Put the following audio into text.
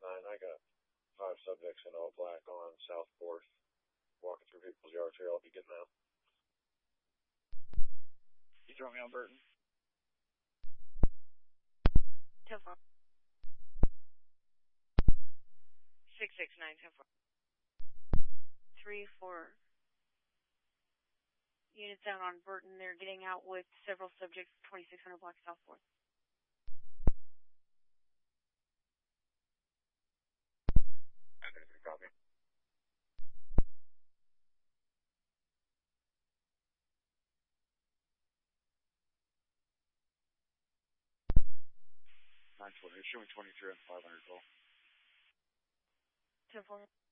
I got 5 subjects in all black on South 4th, walking through people's yards here. I'll be getting out. You throw me on Burton. 10-4. 669, 10-4. 3-4. Units out on Burton. They're getting out with several subjects, 2600 block South 4th. Copy. 920. Showing 23 on 500 call. 10-4.